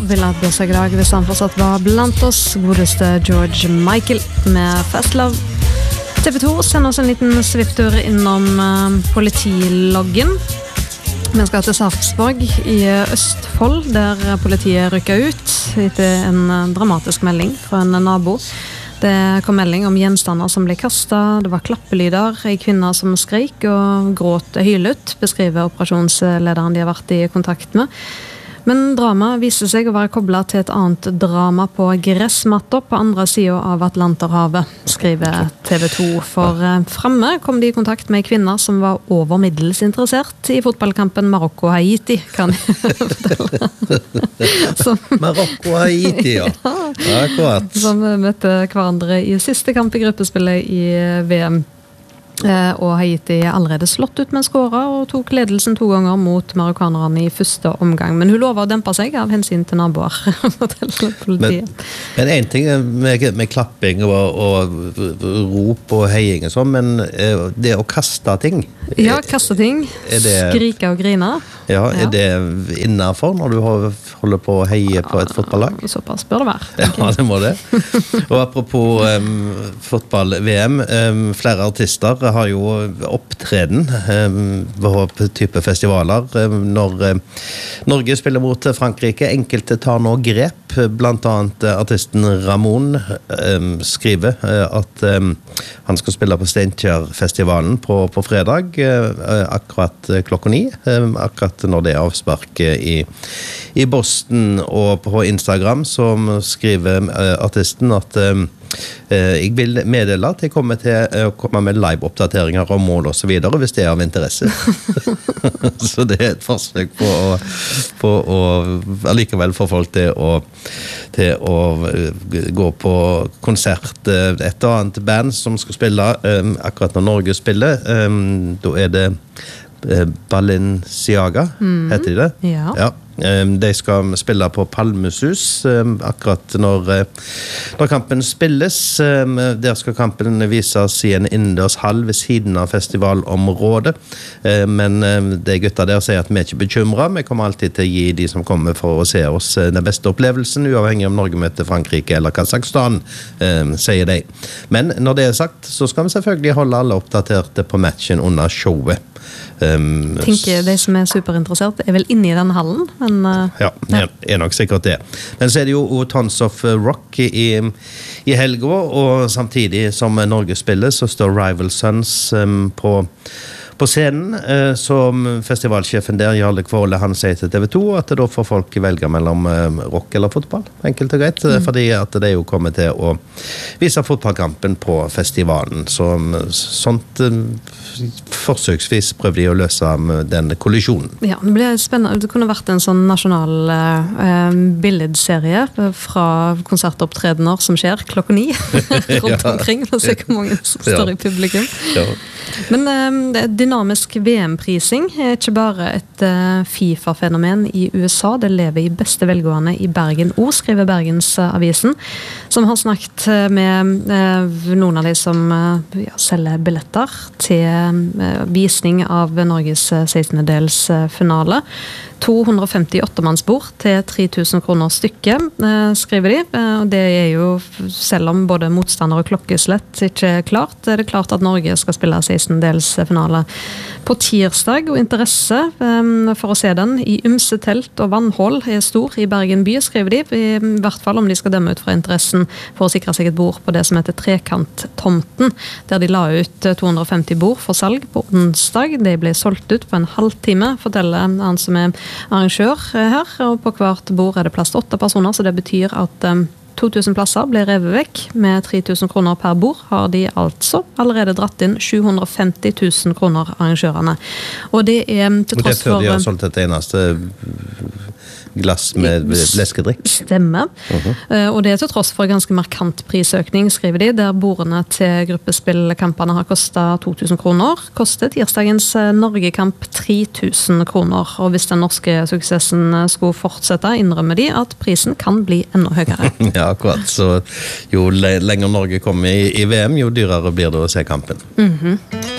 ville hatt bursdag I dag hvis han fortsatt var blant oss. Godeste George Michael med Festlove. TV 2 sender oss en liten svipptur innom politiloggen. Vi skal til Sarpsborg I Østfold, der politiet rykket ut etter en dramatisk melding fra en nabo. Det kom melding om gjenstander som ble kastet, det var klappelyder, en kvinne som skreik og gråt hylet, beskriver operasjonslederen de har vært I kontakt med. Men drama viser seg å være koblet til et annet drama på gressmatter på andre siden av Atlanterhavet, skriver TV 2. For fremme kom de I kontakt med kvinner som var over middels interessert I fotballkampen Marokko-Haiti, kan jeg fortelle. Marokko-Haiti, ja. Akkurat. Som møtte hverandre I siste kamp I gruppespillet I VM. Og Haiti allerede slått ut med skåret og tok ledelsen 2 ganger mot marokkanerne I første omgang. Men hun lover å dempe seg av hensyn til naboer, forteller politiet. Men en ting med klapping og rop og heiing og sånn, men det å kaste ting. Ja, kaste ting. Skrike og grine. Ja, det innenfor når du holder på å heie på et fotballag? Såpass bør det være. Ja, det må det. Og apropos fotball-VM, flere artister har jo opptreden på type festivaler når Norge spiller mot Frankrike. Enkelte tar nå grep, blant annet artisten Ramon skriver at han skal spille på Steinkjer-festivalen på fredag, akkurat klokka 9, akkurat når det avspark I Boston, og på Instagram som skriver artisten at jeg vil meddele at jeg kommer til å komme med live-oppdateringer om mål og så videre, hvis det av interesse. Så det et forsøk på å allikevel få folk til å gå på konsert. Et annet band som skal spille akkurat når Norge spiller, da det Balenciaga, heter de det? Ja. De skal spille på Palmesus akkurat når kampen spilles. Der skal kampen vises I en innendørshall ved siden av festivalområdet. Men de gutta der sier at vi ikke bekymret. Vi kommer alltid til å gi de som kommer for å se oss den beste opplevelsen, uavhengig om Norge møter Frankrike eller Kazakhstan, sier de. Men når det sagt, så skal vi selvfølgelig holde alle oppdaterte på matchen under showet. Tenker de som superinteressert vel inne I den hallen, men ja, nok sikkert det. Men så det jo Tons of Rock I helgen, og samtidig som Norge spiller, så står Rival Sons på scenen, som festivalsjefen der, Jarle Kvåle, han sier til TV 2 at da får folk velge mellom rock eller fotball, enkelt og greit, fordi at det jo kommer til å vise fotballkampen på festivalen. Så sånt forsøksvis prøvde de å løse den kollisjonen. Ja, det ble spennende. Det kunne vært en sånn nasjonal billedserie fra konsertopptredener som skjer klokka 9 rundt omkring, for å se hvor mange som står I publikum. Ja. Men dynamisk VM-prising ikke bare et FIFA-fenomen I USA, det lever I beste velgående I Bergen O, skriver Bergensavisen, som har snakket med noen av de som selger billetter til visning av Norges 16-dels finale. 258-mannsbord til 3000 kroner stykket, skriver de. Og det jo, selv om både motstander og klokkeslett ikke klart, det klart at Norge skal spille 16-dels finale på tirsdag, og interesse for å se den I ymsetelt og vannhold stor I Bergen by, skriver de, I hvert fall om de skal dømme ut fra interessen for å sikre seg et bord på det som heter Trekant-tomten, der de la ut 250 bord for salg på onsdag. De ble solgt ut på en halvtime, forteller han som arrangør her, og på hvert bord det plass til 8 personer, så det betyr at 2000 plasser ble revet vekk. Med 3000 kroner per bord har de altså allerede dratt inn 750 000 kroner arrangørene. Og det til tross for... Og det før de har solgt et eneste glass med leskedrikk. Stemmer. Og det til tross for ganske markant prisøkning, skriver de, der bordene til gruppespillkampene har kostet 2000 kroner. Kostet tirsdagens Norgekamp 3000 kroner. Og hvis den norske suksessen skulle fortsette, innrømmer de at prisen kan bli enda høyere. Ja, akkurat. Så jo lenger Norge kommer I VM, jo dyrere blir det å se kampen.